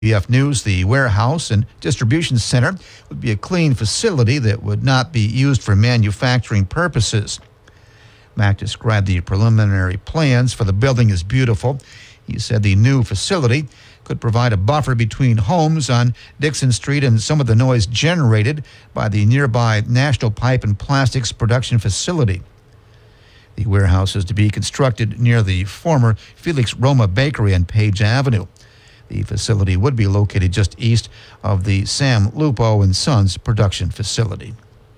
WNBF News, the warehouse and distribution center would be a clean facility that would not be used for manufacturing purposes. Mack described the preliminary plans for the building as beautiful. He said the new facility could provide a buffer between homes on Dixon Street and some of the noise generated by the nearby National Pipe and Plastics production facility. The warehouse is to be constructed near the former Felix Roma Bakery on Page Avenue. The facility would be located just east of the Sam Lupo and Sons production facility.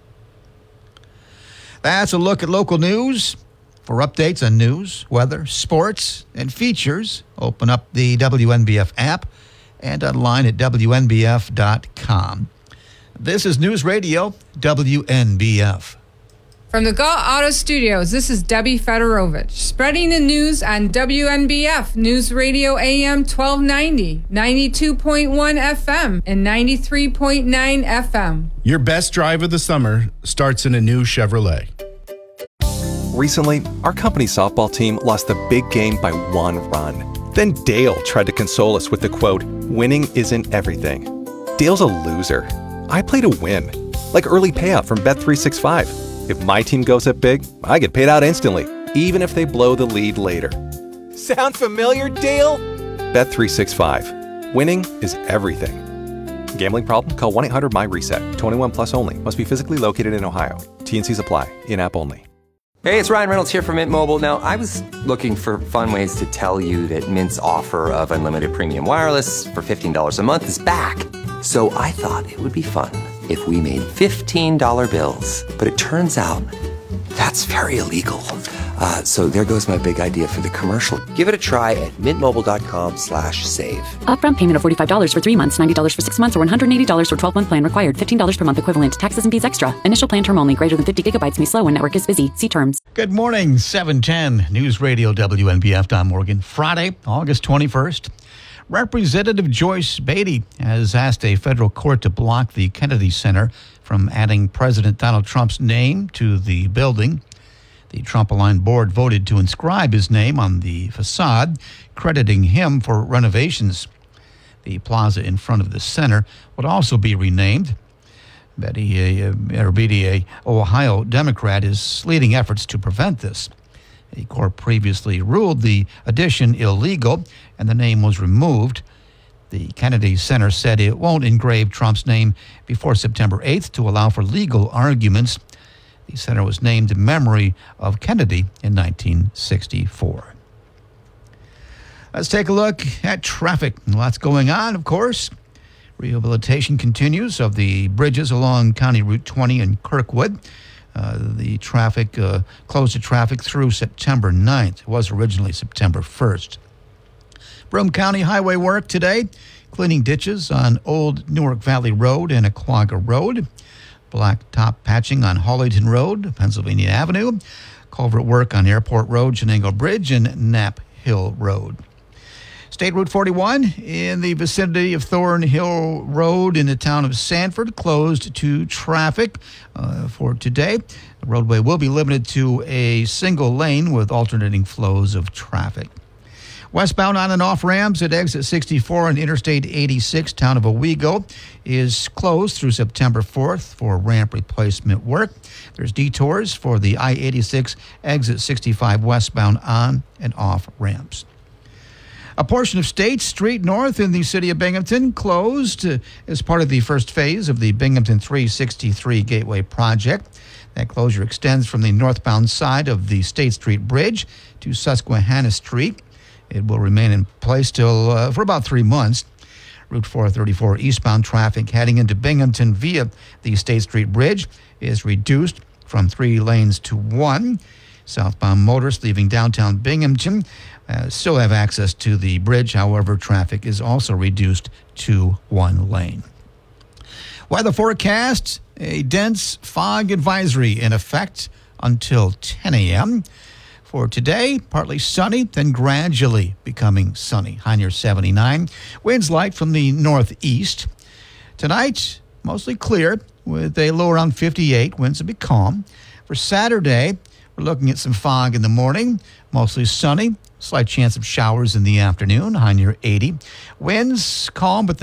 That's a look at local news. For updates on news, weather, sports, and features, open up the WNBF app and online at WNBF.com. This is News Radio WNBF. From the Galt Auto Studios, this is Debbie Fedorovich, spreading the news on WNBF News Radio AM 1290, 92.1 FM, and 93.9 FM. Your best drive of the summer starts in a new Chevrolet. Recently, our company softball team lost the big game by 1 run. Then Dale tried to console us with the quote, "Winning isn't everything." Dale's a loser. I play to win, like early payout from Bet365. If my team goes up big, I get paid out instantly, even if they blow the lead later. Sound familiar, Dale? Bet365. Winning is everything. Gambling problem? Call 1-800-MY-RESET. 21 plus only. Must be physically located in Ohio. T&Cs apply. In-app only. Hey, it's Ryan Reynolds here from Mint Mobile. Now, I was looking for fun ways to tell you that Mint's offer of unlimited premium wireless for $15 a month is back. So I thought it would be fun if we made $15 bills. But it turns out that's very illegal. So there goes my big idea for the commercial. Give it a try at mintmobile.com/save. Upfront payment of $45 for 3 months, $90 for 6 months, or $180 for 12-month plan required. $15 per month equivalent. Taxes and fees extra. Initial plan term only. Greater than 50 gigabytes may slow when network is busy. See terms. Good morning, 710 News Radio WNBF. Don Morgan. Friday, August 21st. Representative Joyce Beatty has asked a federal court to block the Kennedy Center from adding President Donald Trump's name to the building. The Trump-aligned board voted to inscribe his name on the facade, crediting him for renovations. The plaza in front of the center would also be renamed. Beatty, a Ohio Democrat, is leading efforts to prevent this. A court previously ruled the addition illegal, and the name was removed. The Kennedy Center said it won't engrave Trump's name before September 8th to allow for legal arguments. The center was named in memory of Kennedy in 1964. Let's take a look at traffic. Lots going on, of course. Rehabilitation continues of the bridges along County Route 20 in Kirkwood. The traffic closed to traffic through September 9th. It was originally September 1st. Broome County highway work today, cleaning ditches on Old Newark Valley Road and Aquaga Road. Blacktop patching on Hollington Road, Pennsylvania Avenue. Culvert work on Airport Road, Chenango Bridge, and Knapp Hill Road. State Route 41 in the vicinity of Thornhill Road in the town of Sanford closed to traffic for today. The roadway will be limited to a single lane with alternating flows of traffic. Westbound on and off ramps at exit 64 and Interstate 86, town of Owego, is closed through September 4th for ramp replacement work. There's detours for the I-86 exit 65 westbound on and off ramps. A portion of State Street North in the city of Binghamton closed as part of the first phase of the Binghamton 363 Gateway project. That closure extends from the northbound side of the State Street Bridge to Susquehanna Street. It will remain in place till for about 3 months. Route 434 eastbound traffic heading into Binghamton via the State Street Bridge is reduced from 3 lanes to 1. Southbound motorists leaving downtown Binghamton still have access to the bridge. However, traffic is also reduced to 1 lane. Weather forecast, a dense fog advisory in effect until 10 a.m. For today, partly sunny, then gradually becoming sunny. High near 79. Winds light from the northeast. Tonight, mostly clear with a low around 58. Winds will be calm. For Saturday, we're looking at some fog in the morning, mostly sunny. Slight chance of showers in the afternoon, high near 80. Winds calm, but